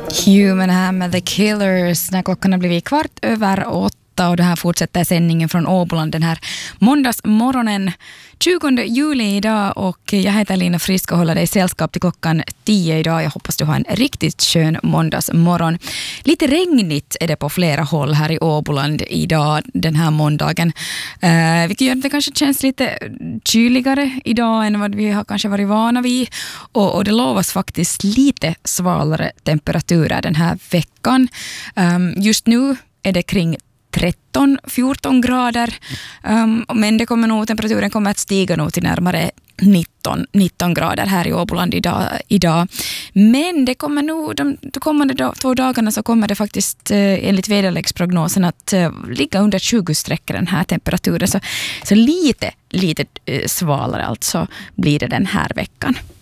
Human här med The Killers när klockan har blivit 8:15 och det här fortsätter sändningen från Åboland den här måndagsmorgonen 20 juli idag och jag heter Lina Frisk och håller dig sällskap till klockan 10 idag. Jag hoppas du har en riktigt skön måndagsmorgon. Lite regnigt är det på flera håll här i Åboland idag den här måndagen. Vilket gör att det kanske känns lite kyligare idag än vad vi har kanske varit vana vid och det lovas faktiskt lite svalare temperaturer den här veckan. Just nu är det kring 13-14 grader men temperaturen kommer att stiga nog till närmare 19 grader här i Åboland idag. Men det kommer nog de kommande 2 dagarna så kommer det faktiskt enligt väderleksprognosen att ligga under 20-streck den här temperaturen så lite svalare alltså blir det den här veckan.